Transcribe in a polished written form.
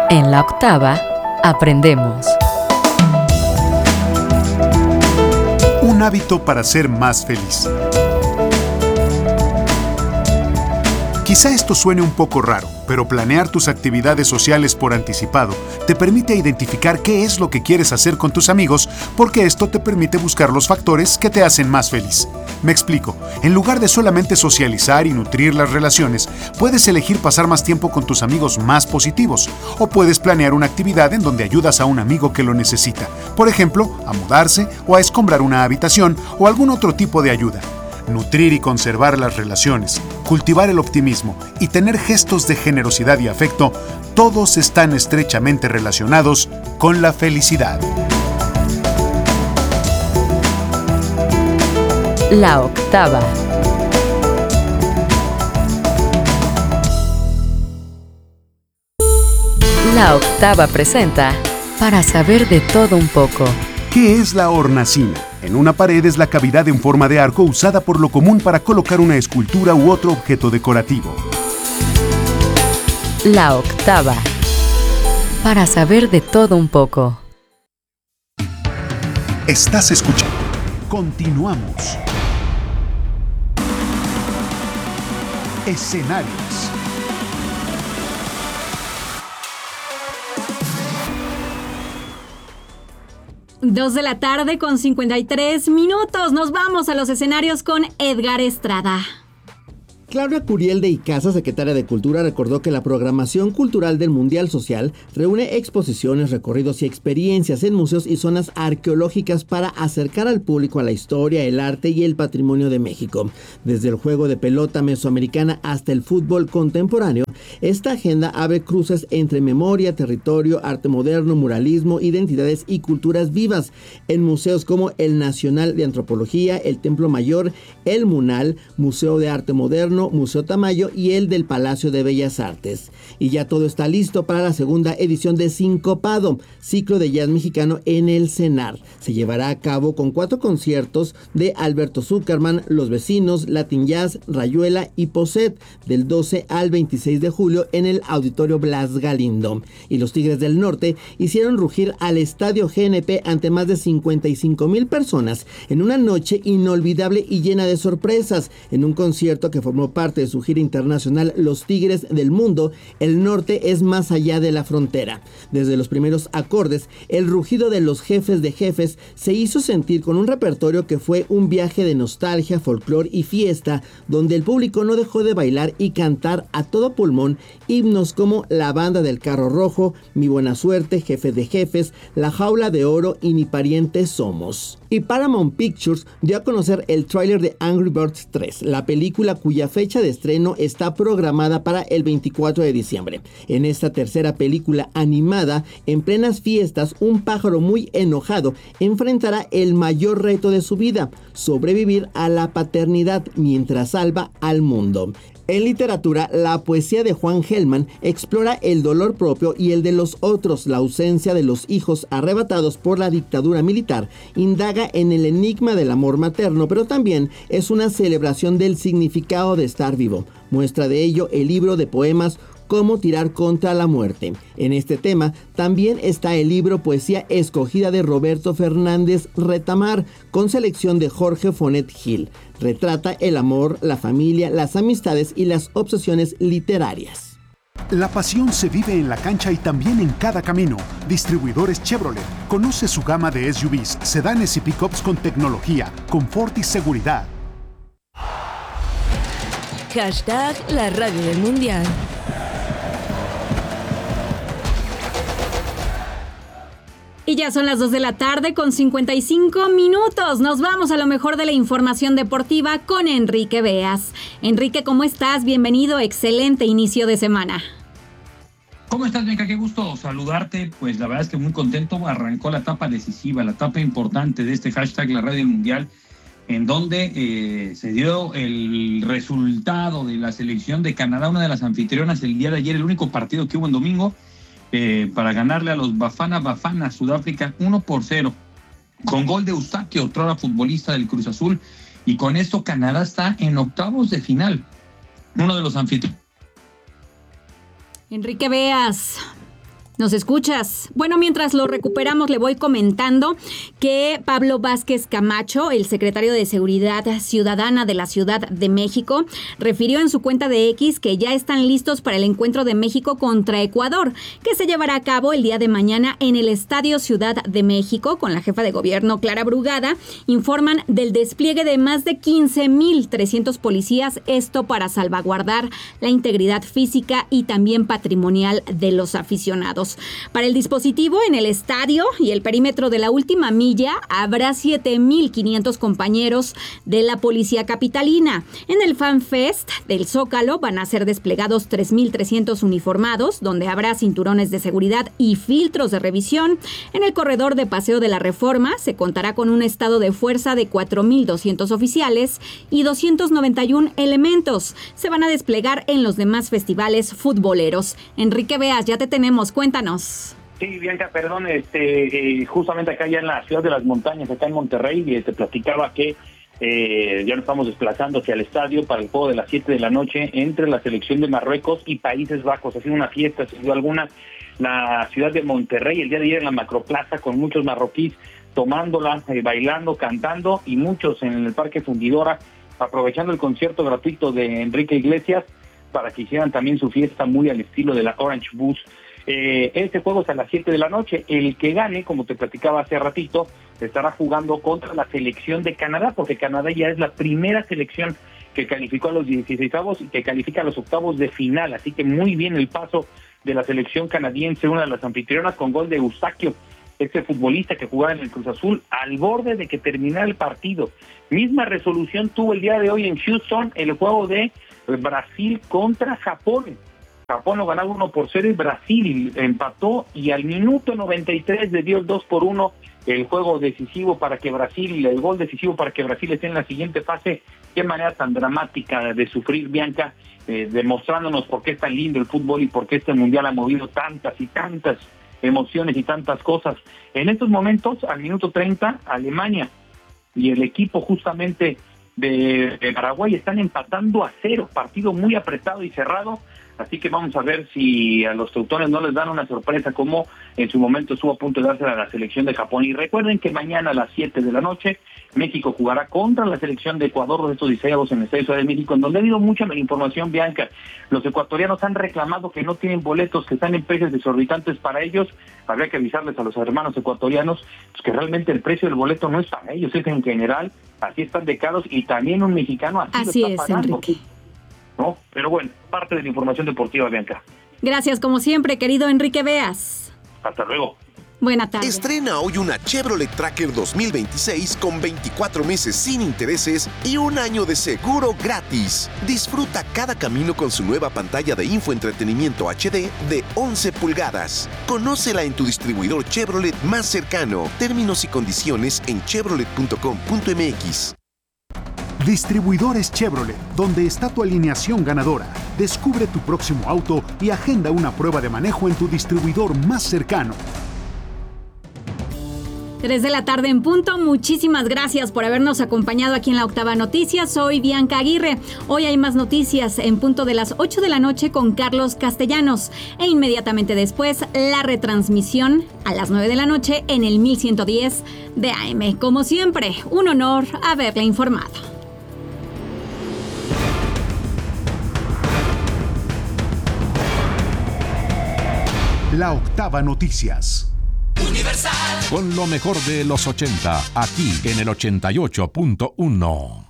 En la octava, aprendemos. Un hábito para ser más feliz. Quizá esto suene un poco raro, pero planear tus actividades sociales por anticipado te permite identificar qué es lo que quieres hacer con tus amigos, porque esto te permite buscar los factores que te hacen más feliz. Me explico. En lugar de solamente socializar y nutrir las relaciones, puedes elegir pasar más tiempo con tus amigos más positivos, o puedes planear una actividad en donde ayudas a un amigo que lo necesita, por ejemplo, a mudarse o a escombrar una habitación o algún otro tipo de ayuda. Nutrir y conservar las relaciones, cultivar el optimismo y tener gestos de generosidad y afecto, todos están estrechamente relacionados con la felicidad. La octava. La octava presenta Para saber de todo un poco. ¿Qué es la hornacina? En una pared es la cavidad en forma de arco usada por lo común para colocar una escultura u otro objeto decorativo. La octava. Para saber de todo un poco. Estás escuchando. Continuamos. Escenarios. 2:53 p.m. Nos vamos a los escenarios con Edgar Estrada. Claudia Curiel de Icaza, secretaria de Cultura, recordó que la programación cultural del Mundial Social reúne exposiciones, recorridos y experiencias en museos y zonas arqueológicas para acercar al público a la historia, el arte y el patrimonio de México. Desde el juego de pelota mesoamericana hasta el fútbol contemporáneo, esta agenda abre cruces entre memoria, territorio, arte moderno, muralismo, identidades y culturas vivas en museos como el Nacional de Antropología, el Templo Mayor, el MUNAL, Museo de Arte Moderno, Museo Tamayo y el del Palacio de Bellas Artes. Y ya todo está listo para la segunda edición de Sincopado, ciclo de jazz mexicano en el CENAR. Se llevará a cabo con 4 conciertos de Alberto Zuckerman, Los Vecinos, Latin Jazz, Rayuela y Poset, del 12 al 26 de julio en el Auditorio Blas Galindo. Y los Tigres del Norte hicieron rugir al Estadio GNP ante más de 55,000 personas en una noche inolvidable y llena de sorpresas, en un concierto que formó parte de su gira internacional Los Tigres del Mundo. El norte es más allá de la frontera. Desde los primeros acordes, el rugido de los jefes de jefes se hizo sentir con un repertorio que fue un viaje de nostalgia, folclor y fiesta, donde el público no dejó de bailar y cantar a todo pulmón himnos como La Banda del Carro Rojo, Mi Buena Suerte, Jefe de Jefes, La Jaula de Oro y Ni Parientes Somos. Y Paramount Pictures dio a conocer el tráiler de Angry Birds 3, la película cuya fecha de estreno está programada para el 24 de diciembre. En esta tercera película animada, en plenas fiestas, un pájaro muy enojado enfrentará el mayor reto de su vida: sobrevivir a la paternidad mientras salva al mundo. En literatura, la poesía de Juan Gelman explora el dolor propio y el de los otros. La ausencia de los hijos arrebatados por la dictadura militar indaga en el enigma del amor materno, pero también es una celebración del significado de estar vivo. Muestra de ello el libro de poemas Cómo tirar contra la muerte. En este tema también está el libro Poesía Escogida de Roberto Fernández Retamar, con selección de Jorge Fonet Gil. Retrata el amor, la familia, las amistades y las obsesiones literarias. La pasión se vive en la cancha y también en cada camino. Distribuidores Chevrolet. Conoce su gama de SUVs, sedanes y pickups con tecnología, confort y seguridad. Hashtag la radio del mundial. Y ya son las 2:55 p.m. Nos vamos a lo mejor de la información deportiva con Enrique Beas. Enrique, ¿cómo estás? Bienvenido, excelente inicio de semana. ¿Cómo estás, Bianca? Qué gusto saludarte. Pues la verdad es que muy contento. Arrancó la etapa decisiva, la etapa importante de este hashtag La Radio del Mundial, en donde se dio el resultado de la selección de Canadá, una de las anfitrionas el día de ayer, el único partido que hubo en domingo, para ganarle a los Bafana Sudáfrica 1-0, con gol de Eustaquio, otrora futbolista del Cruz Azul, y con esto Canadá está en octavos de final. Uno de los anfitriones. Enrique Beas, ¿Nos escuchas? Bueno, mientras lo recuperamos, le voy comentando que Pablo Vázquez Camacho, el secretario de Seguridad Ciudadana de la Ciudad de México, refirió en su cuenta de X que ya están listos para el encuentro de México contra Ecuador, que se llevará a cabo el día de mañana en el Estadio Ciudad de México. Con la jefa de gobierno, Clara Brugada, informan del despliegue de más de 15,300 policías, esto para salvaguardar la integridad física y también patrimonial de los aficionados. Para el dispositivo en el estadio y el perímetro de la última milla habrá 7,500 compañeros de la Policía Capitalina. En el Fan Fest del Zócalo van a ser desplegados 3,300 uniformados, donde habrá cinturones de seguridad y filtros de revisión. En el corredor de Paseo de la Reforma se contará con un estado de fuerza de 4,200 oficiales y 291 elementos. Se van a desplegar en los demás festivales futboleros. Enrique Beas, ya te tenemos, cuéntanos. Sí, Bianca, perdón, justamente acá ya en la ciudad de las montañas, acá en Monterrey, te platicaba que ya nos estamos desplazando hacia el estadio para el juego de las 7 de la noche entre la selección de Marruecos y Países Bajos. Ha sido una fiesta, sin duda alguna, la ciudad de Monterrey, el día de ayer en la macroplaza con muchos marroquíes tomándola, bailando, cantando, y muchos en el Parque Fundidora, aprovechando el concierto gratuito de Enrique Iglesias para que hicieran también su fiesta muy al estilo de la Orange Bus. Este juego es a las 7 de la noche. El que gane, como te platicaba hace ratito, estará jugando contra la selección de Canadá, porque Canadá ya es la primera selección que calificó a los 16avos y que califica a los octavos de final. Así que muy bien el paso de la selección canadiense, una de las anfitrionas, con gol de Eustaquio, este futbolista que jugaba en el Cruz Azul, al borde de que terminara el partido. Misma resolución tuvo el día de hoy en Houston el juego de Brasil contra Japón. Japón lo ganaba 1-0 y Brasil empató, y al minuto 93 le dio el 2-1 el juego decisivo para que Brasil, el gol decisivo para que Brasil esté en la siguiente fase. Qué manera tan dramática de sufrir, Bianca, demostrándonos por qué es tan lindo el fútbol y por qué este mundial ha movido tantas y tantas emociones y tantas cosas. En estos momentos, al minuto 30, Alemania y el equipo justamente de Paraguay están empatando a 0, partido muy apretado y cerrado. Así que vamos a ver si a los teutones no les dan una sorpresa como en su momento estuvo a punto de darse a la selección de Japón. Y recuerden que mañana a las 7 de la noche México jugará contra la selección de Ecuador, de estos 16avos en el Estadio Ciudad de México, en donde ha habido mucha información, Bianca. Los ecuatorianos han reclamado que no tienen boletos, que están en precios desorbitantes para ellos. Habría que avisarles a los hermanos ecuatorianos pues, que realmente el precio del boleto no es para ellos, es en general. Así están de caros, y también un mexicano así lo está pagando. Enrique. ¿No? Pero bueno, parte de la información deportiva, Bianca. Gracias, como siempre, querido Enrique Beas. Hasta luego. Buena tarde. Estrena hoy una Chevrolet Tracker 2026 con 24 meses sin intereses y un año de seguro gratis. Disfruta cada camino con su nueva pantalla de infoentretenimiento HD de 11 pulgadas. Conócela en tu distribuidor Chevrolet más cercano. Términos y condiciones en chevrolet.com.mx. Distribuidores Chevrolet, donde está tu alineación ganadora. Descubre tu próximo auto y agenda una prueba de manejo en tu distribuidor más cercano. 3 de la tarde en punto. Muchísimas gracias por habernos acompañado aquí en la Octava Noticias. Soy Bianca Aguirre. Hoy hay más noticias en punto de las 8 de la noche con Carlos Castellanos. E inmediatamente después, la retransmisión a las 9 de la noche en el 1110 de AM. Como siempre, un honor haberle informado. La Octava Noticias. Universal. Con lo mejor de los 80, aquí en el 88.1.